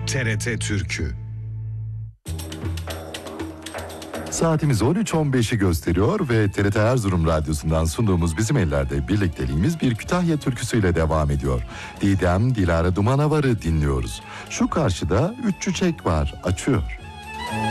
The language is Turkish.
TRT Türkü. Saatimiz 13.15'i gösteriyor ve TRT Erzurum Radyosu'ndan sunduğumuz Bizim Ellerde birlikteliğimiz bir Kütahya türküsüyle devam ediyor. Didem Dilara Dumanavar'ı dinliyoruz. Şu karşıda üç çiçek var açıyor.